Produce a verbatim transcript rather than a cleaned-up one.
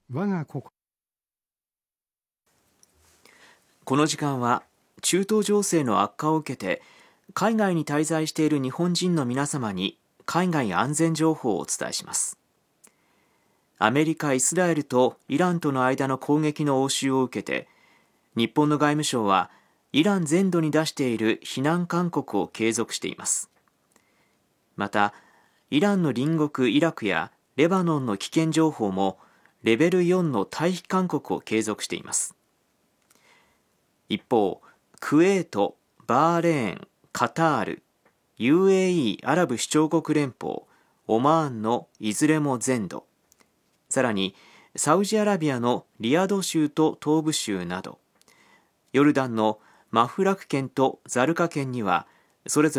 我が国この時間は中東情勢の悪化を受けて海外に滞在している日本人の皆様に海外安全情報をお伝えします。アメリカ、イスラエルとイランとの間の攻撃の応酬を受けて日本の外務省はイラン全土に出している避難勧告を継続しています。またイランの隣国イラクやレバノンの危険情報もレベルよんの退避勧告を継続しています。一方、クウェート、バーレーン、カタール、ユーエーイー アラブ首長国連邦、オマーンのいずれも全土、さらにサウジアラビアのリヤド州と東部州など、ヨルダンのマフラク県とザルカ県にはそれぞれ